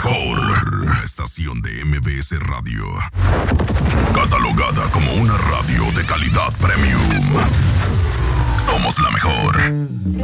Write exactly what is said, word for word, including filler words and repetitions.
mejor estación de M B S Radio. Catalogada como una radio de calidad premium. Somos la mejor.